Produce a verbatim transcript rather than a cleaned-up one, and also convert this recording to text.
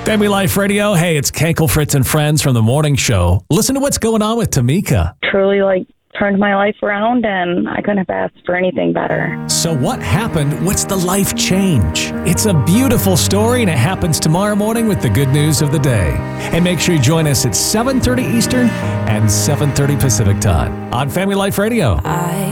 Family Life Radio. Hey, it's Kenkel, Fritz, and Friends from the morning show. Listen to what's going on with Tamika. Truly, like, turned my life around, and I couldn't have asked for anything better. So what happened? What's the life change? It's a beautiful story, and it happens tomorrow morning with the good news of the day. And make sure you join us at seven thirty Eastern and seven thirty Pacific time on Family Life Radio. I